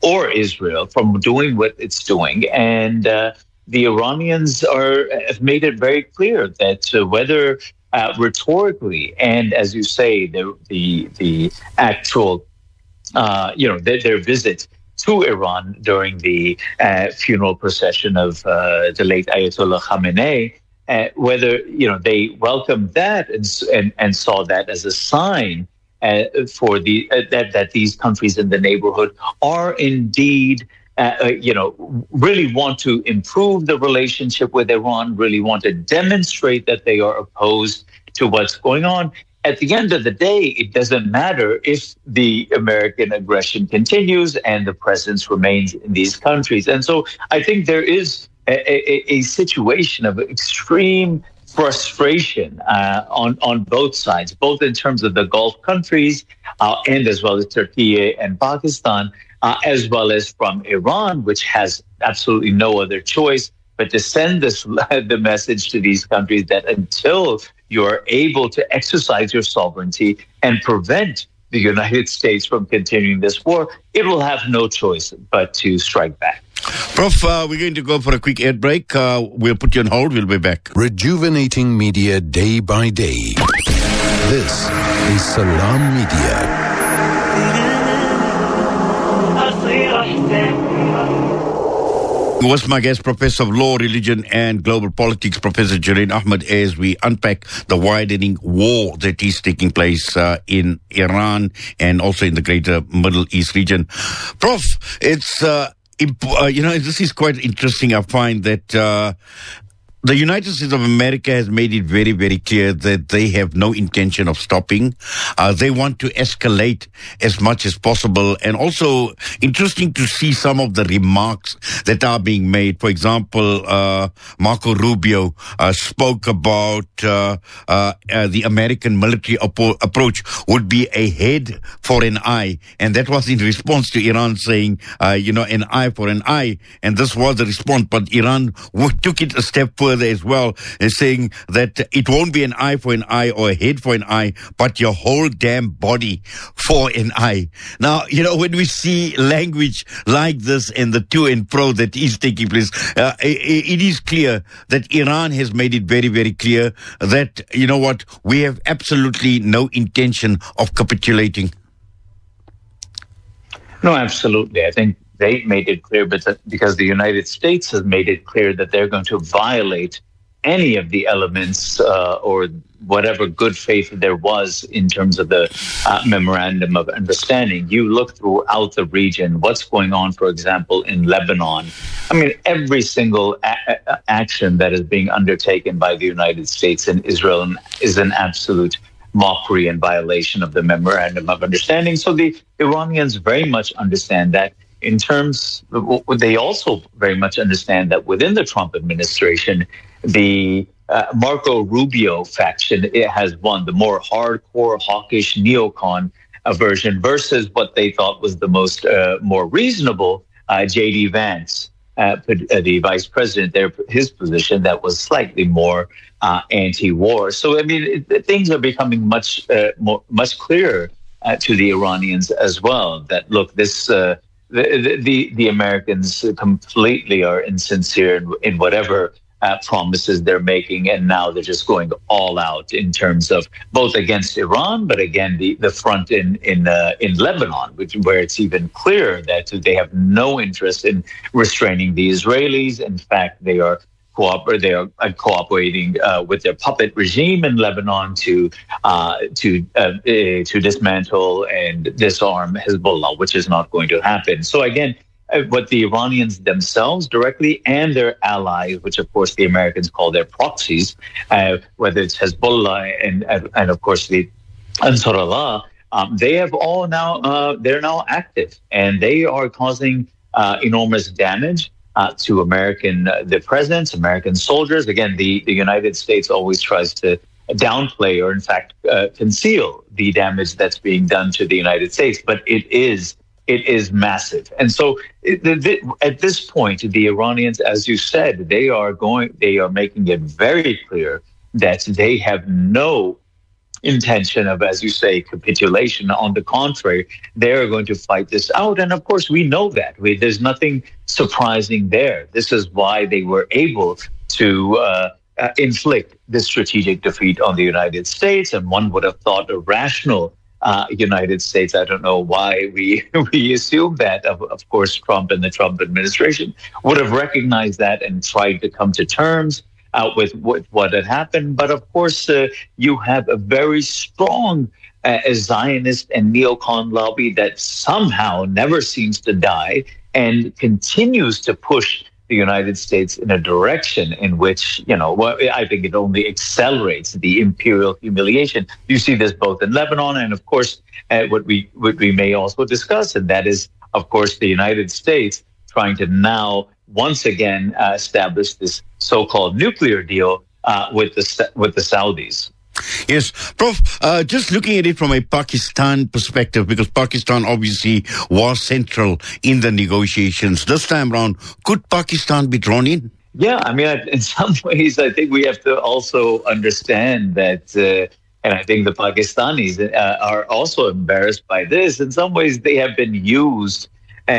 or Israel from doing what it's doing. And the Iranians have made it very clear that whether rhetorically and, as you say, the actual, their visit to Iran during the funeral procession of the late Ayatollah Khamenei, whether they welcomed that and saw that as a sign for that these countries in the neighborhood are indeed really want to improve the relationship with Iran, really want to demonstrate that they are opposed to what's going on. At the end of the day, it doesn't matter if the American aggression continues and the presence remains in these countries. And so I think there is a situation of extreme frustration on both sides, both in terms of the Gulf countries and as well as Turkey and Pakistan, as well as from Iran, which has absolutely no other choice but to send the message to these countries that until you're able to exercise your sovereignty and prevent the United States from continuing this war, it will have no choice but to strike back. Prof, we're going to go for a quick ad break. We'll put you on hold. We'll be back. Rejuvenating media day by day. This is Salam Media. Was my guest, Professor of Law, Religion and Global Politics, Professor Jareen Ahmed, as we unpack the widening war that is taking place in Iran and also in the greater Middle East region. Prof, it's, this is quite interesting. I find that the United States of America has made it very, very clear that they have no intention of stopping. They want to escalate as much as possible. And also interesting to see some of the remarks that are being made. For example, Marco Rubio spoke about the American military approach would be a head for an eye. And that was in response to Iran saying, an eye for an eye. And this was the response. But Iran took it a step further as well, saying that it won't be an eye for an eye or a head for an eye, but your whole damn body for an eye. Now, when we see language like this and the to and fro that is taking place, it is clear that Iran has made it very, very clear that, we have absolutely no intention of capitulating. No, absolutely. I think they've made it clear, but because the United States has made it clear that they're going to violate any of the elements or whatever good faith there was in terms of the memorandum of understanding. You look throughout the region, what's going on, for example, in Lebanon. I mean, every single action that is being undertaken by the United States and Israel is an absolute mockery and violation of the memorandum of understanding. So the Iranians very much understand that. In terms, they also very much understand that within the Trump administration, the Marco Rubio faction has won, the more hardcore, hawkish neocon version versus what they thought was the more reasonable J.D. Vance, the vice president, his position that was slightly more anti-war. So, I mean, things are becoming much clearer to the Iranians as well, that, look, this... The Americans completely are insincere in whatever promises they're making, and now they're just going all out in terms of both against Iran, but again the front in Lebanon, where it's even clearer that they have no interest in restraining the Israelis. In fact, they are cooperating with their puppet regime in Lebanon to dismantle and disarm Hezbollah, which is not going to happen. So again, what the Iranians themselves directly and their allies, which of course the Americans call their proxies, whether it's Hezbollah and of course the Ansarullah, they have all they're now active, and they are causing enormous damage to the presidents, American soldiers. Again, the United States always tries to downplay or, in fact, conceal the damage that's being done to the United States, but it is massive. And so, at this point, the Iranians, as you said, they are making it very clear that they have no intention of, as you say, capitulation. On the contrary, they're going to fight this out. And of course, we know that. There's nothing surprising there. This is why they were able to inflict this strategic defeat on the United States. And one would have thought a rational United States, I don't know why we assume that, of course, Trump and the Trump administration would have recognized that and tried to come to terms with what had happened. But of course, you have a very strong Zionist and neocon lobby that somehow never seems to die and continues to push the United States in a direction in which, I think it only accelerates the imperial humiliation. You see this both in Lebanon and, of course, what we may also discuss, and that is, of course, the United States trying to now once again establish this so-called nuclear deal with the Saudis. Yes, Prof, just looking at it from a Pakistan perspective, because Pakistan obviously was central in the negotiations. This time around, could Pakistan be drawn in? Yeah, I mean, in some ways, I think we have to also understand that, and I think the Pakistanis are also embarrassed by this. In some ways, they have been used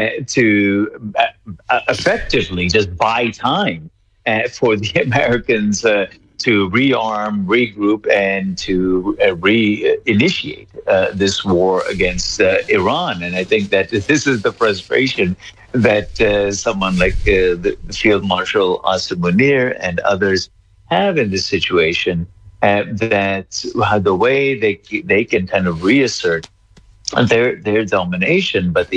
to effectively just buy time for the Americans to rearm, regroup, and to reinitiate this war against Iran. And I think that this is the frustration that someone like the Field Marshal Asim Munir and others have in this situation, that the way they can kind of reassert their domination, but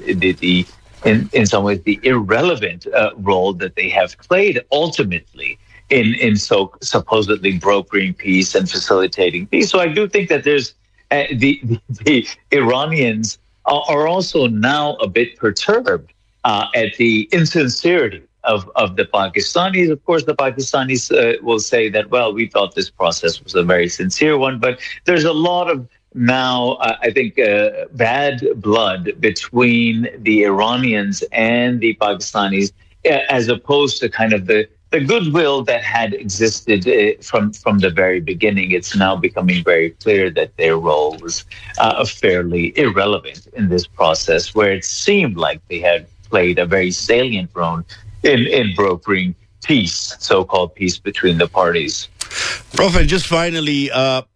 in some ways the irrelevant role that they have played ultimately in supposedly brokering peace and facilitating peace. So I do think that there's the Iranians are also now a bit perturbed at the insincerity of the Pakistanis. Of course, the Pakistanis will say that, well, we thought this process was a very sincere one, but there's a lot of now, I think, bad blood between the Iranians and the Pakistanis, as opposed to kind of the goodwill that had existed from the very beginning. It's now becoming very clear that their role was fairly irrelevant in this process, where it seemed like they had played a very salient role in brokering peace, so-called peace between the parties. Prof, and just finally,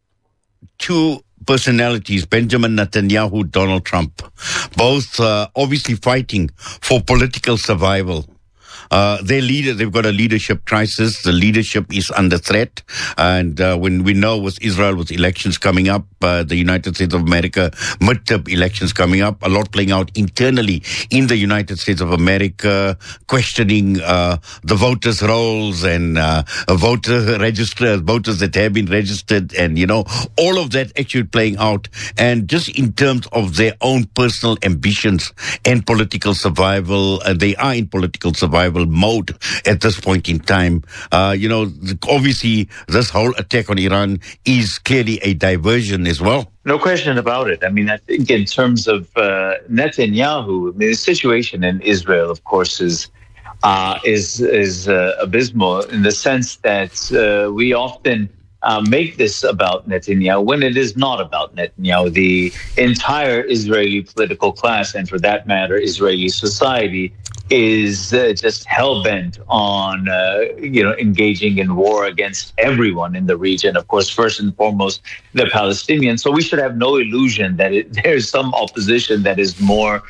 two personalities, Benjamin Netanyahu, Donald Trump, both obviously fighting for political survival. Their leader, they've got a leadership crisis. The leadership is under threat. And when we know with Israel, with elections coming up, the United States of America, midterm elections coming up, a lot playing out internally in the United States of America, questioning the voters' rolls and voters that have been registered, and, all of that actually playing out. And just in terms of their own personal ambitions and political survival, they are in political survival mode at this point in time. Obviously, this whole attack on Iran is clearly a diversion as well. No question about it. I mean, I think in terms of Netanyahu, the situation in Israel, of course, is abysmal in the sense that we often make this about Netanyahu when it is not about Netanyahu. The entire Israeli political class, and for that matter, Israeli society, is just hell-bent on, engaging in war against everyone in the region. Of course, first and foremost, the Palestinians. So we should have no illusion that there's some opposition that is more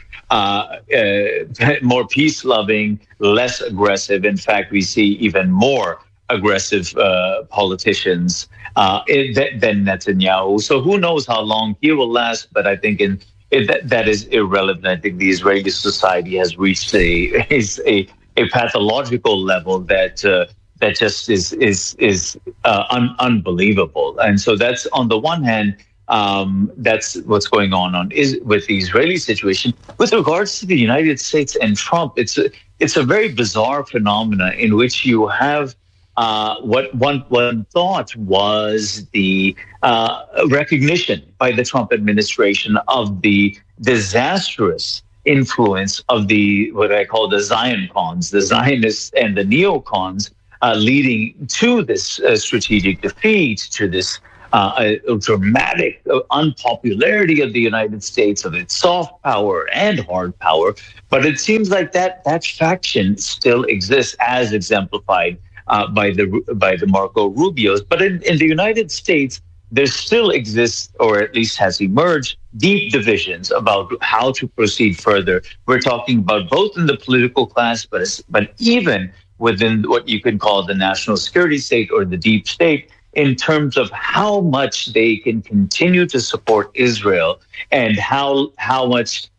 peace-loving, less aggressive. In fact, we see even more aggressive politicians than Netanyahu. So who knows how long he will last, but I think that is irrelevant. I think the Israeli society has reached a pathological level that just is unbelievable. And so that's, on the one hand, that's what's going on with the Israeli situation. With regards to the United States and Trump, it's a very bizarre phenomena in which you have what one thought was the recognition by the Trump administration of the disastrous influence of what I call the Zion cons, the Zionists and the neocons, leading to this strategic defeat, to this a dramatic unpopularity of the United States, of its soft power and hard power. But it seems like that faction still exists, as exemplified by the Marco Rubios. But in the United States, there still exists, or at least has emerged, deep divisions about how to proceed further. We're talking about both in the political class, but even within what you can call the national security state or the deep state, in terms of how much they can continue to support Israel and how much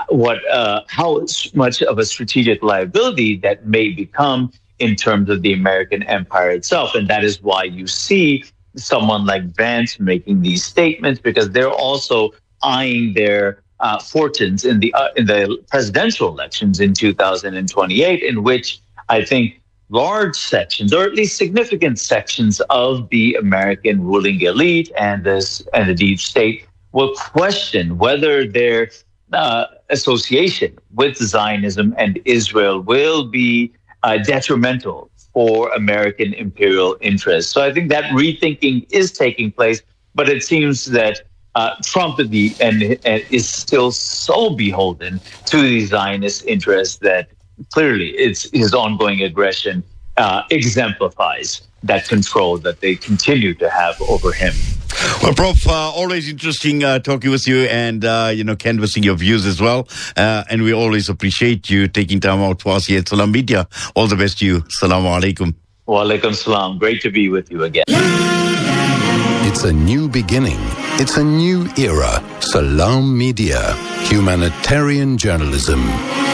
of a strategic liability that may become in terms of the American empire itself. And that is why you see someone like Vance making these statements, because they're also eyeing their fortunes in the presidential elections in 2028, in which I think large sections, or at least significant sections of the American ruling elite and the deep state will question whether their association with Zionism and Israel will be detrimental for American imperial interests. So I think that rethinking is taking place, but it seems that Trump is still so beholden to the Zionist interests that clearly his ongoing aggression exemplifies that control that they continue to have over him. Well, Prof, always interesting talking with you and, canvassing your views as well. And we always appreciate you taking time out for us here at Salam Media. All the best to you. Assalamu alaikum. Wa alaikum salam. Great to be with you again. It's a new beginning. It's a new era. Salam Media. Humanitarian journalism.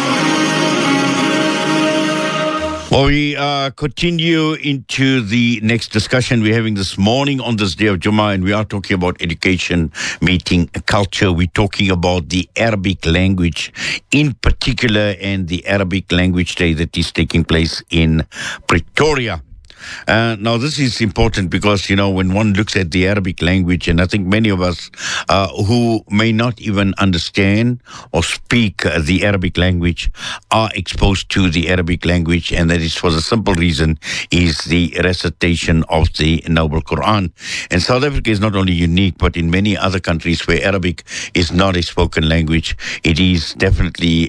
Well, we continue into the next discussion we're having this morning on this day of Jummah, and we are talking about education, meeting culture. We're talking about the Arabic language in particular, and the Arabic Language Day that is taking place in Pretoria. Now, this is important because, when one looks at the Arabic language, and I think many of us who may not even understand or speak the Arabic language are exposed to the Arabic language, and that is for the simple reason is the recitation of the Noble Quran. And South Africa is not only unique, but in many other countries where Arabic is not a spoken language, it is definitely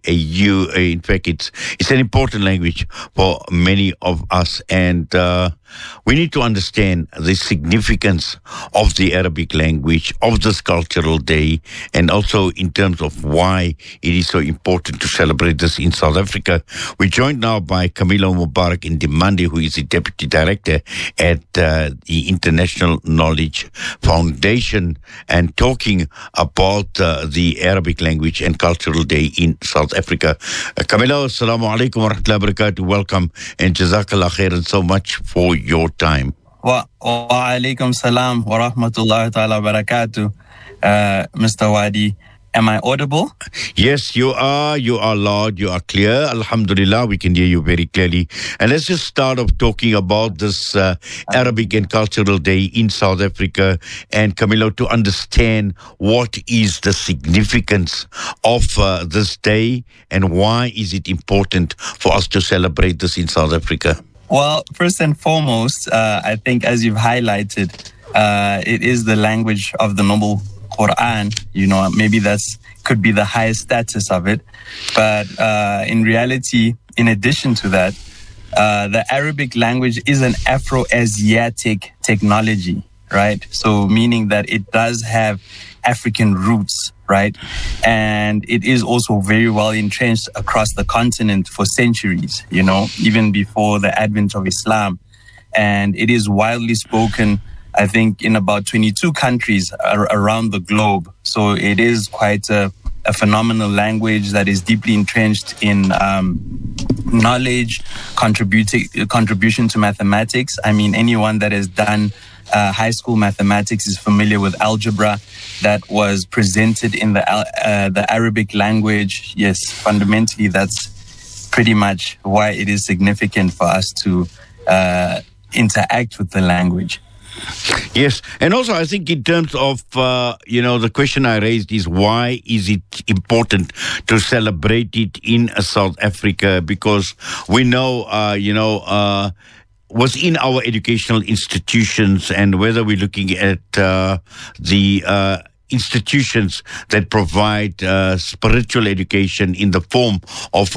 in fact, it's an important language for many of us. And we need to understand the significance of the Arabic language, of this cultural day, and also in terms of why it is so important to celebrate this in South Africa. We're joined now by Camilo Mubarak Ndimande, who is the Deputy Director at the International Knowledge Foundation, and talking about the Arabic language and cultural day in South Africa. Camilo, assalamu alaikum wa rahmatullahi wa barakatuh. Welcome, and jazakallah khairan so much for your time. Wa alaikum salam wa rahmatullahi ta'ala wa barakatuh. Mr. Wadi, am I audible? Yes, you are. You are loud. You are clear. Alhamdulillah, we can hear you very clearly. And let's just start off talking about this Arabic and Cultural Day in South Africa. And Camilo, to understand what is the significance of this day and why is it important for us to celebrate this in South Africa? Well, first and foremost, I think as you've highlighted, it is the language of the Noble Quran. Maybe could be the highest status of it. But in reality, in addition to that, the Arabic language is an Afro-Asiatic technology, right? So meaning that it does have African roots, right? And it is also very well entrenched across the continent for centuries, even before the advent of Islam. And it is widely spoken, I think, in about 22 countries around the globe. So it is quite a phenomenal language that is deeply entrenched in knowledge, contribution to mathematics. I mean, anyone that has done high school mathematics is familiar with algebra that was presented in the Arabic language. Yes, fundamentally, that's pretty much why it is significant for us to interact with the language. Yes, and also I think in terms of, the question I raised is why is it important to celebrate it in South Africa? Because we know, within our educational institutions, and whether we're looking at the institutions that provide spiritual education in the form of